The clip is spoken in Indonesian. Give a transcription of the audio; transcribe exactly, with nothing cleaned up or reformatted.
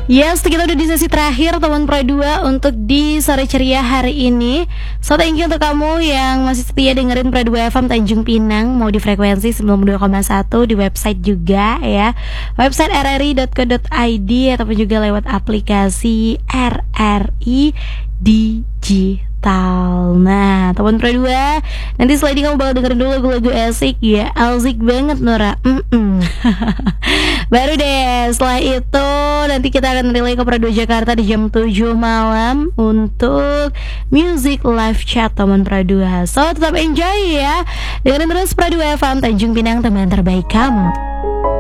Yes, kita udah di sesi terakhir teman Pro dua untuk di sore ceria hari ini. So thank you untuk kamu yang masih setia dengerin Pro dua F M Tanjung Pinang, mau di frekuensi sembilan puluh dua koma satu, di website juga ya, website r r i dot co dot i d ataupun juga lewat aplikasi R R I Digital. Nah, teman Pro dua, nanti setelah ini kamu bakal dengerin dulu lagu-lagu asik ya, asik banget Nora. Mm-mm. Baru deh setelah itu nanti kita akan relay ke Pro dua Jakarta di jam tujuh malam untuk Music Live Chat teman Pro dua. So tetap enjoy ya, dengerin terus Pro dua F M Tanjung Pinang, teman terbaik kamu.